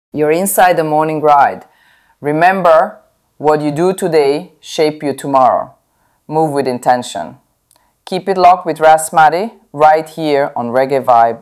You're inside the morning ride. Remember, what you do today shape you tomorrow. Move with intention. Keep it locked with Ras Madi right here on Reggae Vibe